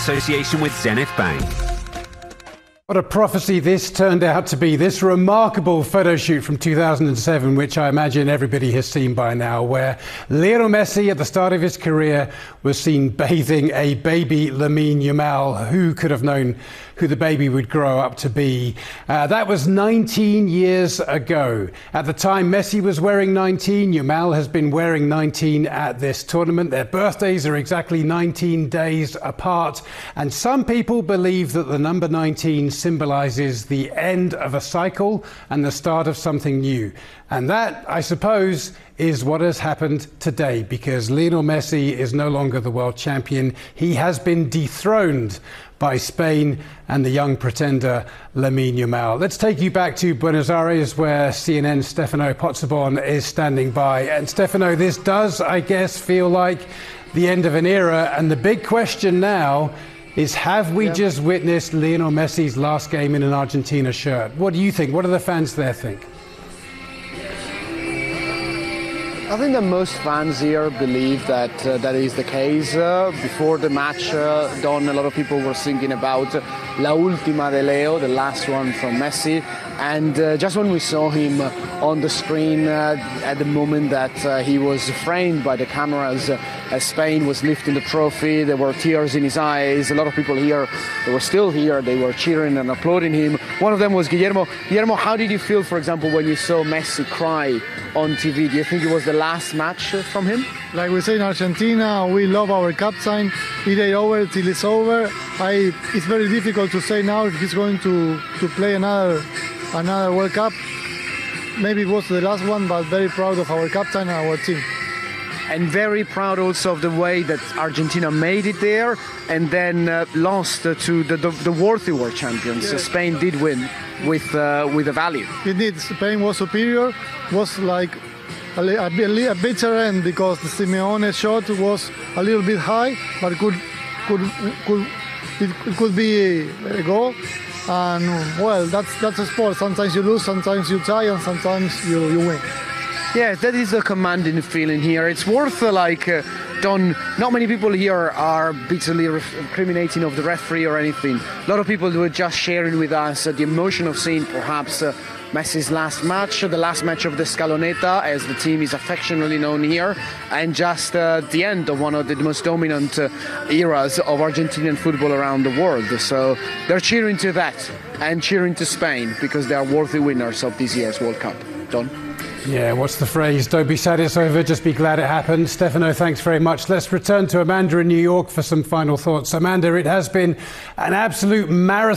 association with Zenith Bank. What a prophecy this turned out to be. This remarkable photo shoot from 2007, which I imagine everybody has seen by now, where Lionel Messi at the start of his career was seen bathing a baby Lamine Yamal. Who could have known who the baby would grow up to be? That was 19 years ago. At the time Messi was wearing 19, Yamal has been wearing 19 at this tournament. Their birthdays are exactly 19 days apart, and some people believe that the number 19 symbolizes the end of a cycle and the start of something new. And that, I suppose, is what has happened today, because Lionel Messi is no longer the world champion. He has been dethroned by Spain and the young pretender Lamine Yamal. Let's take you back to Buenos Aires, where CNN's Stefano Pozzebon is standing by. And Stefano, this does, I guess, feel like the end of an era. And the big question now is, have we just witnessed Lionel Messi's last game in an Argentina shirt? What do you think? What do the fans there think? I think that most fans here believe that that is the case. Before the match, Don, a lot of people were thinking about La Última de Leo, the last one from Messi. And just when we saw him on the screen at the moment that he was framed by the cameras as Spain was lifting the trophy, there were tears in his eyes. A lot of people here, they were still here, they were cheering and applauding him. One of them was Guillermo. Guillermo, how did you feel, for example, when you saw Messi cry on TV? Do you think it was the last match from him? Like we say in Argentina, we love our captain. It ain't over till it's over. It's very difficult to say now if he's going to play another World Cup. Maybe it was the last one, but very proud of our captain and our team. And very proud also of the way that Argentina made it there and then lost to the worthy world champions. Yeah. Spain did win with a value. Indeed, Spain was superior. Was like a bitter end, because the Simeone shot was a little bit high, but it could be a goal. And well, that's a sport. Sometimes you lose, sometimes you tie, and sometimes you win. Yeah, that is a commanding feeling here. It's worth Don, not many people here are bitterly recriminating of the referee or anything. A lot of people were just sharing with us the emotion of seeing perhaps Messi's last match, the last match of the Scaloneta, as the team is affectionately known here, and just the end of one of the most dominant eras of Argentinian football around the world. So they're cheering to that and cheering to Spain because they are worthy winners of this year's World Cup. Don? Yeah, what's the phrase? Don't be sad it's over, just be glad it happened. Stefano, thanks very much. Let's return to Amanda in New York for some final thoughts. Amanda, it has been an absolute marathon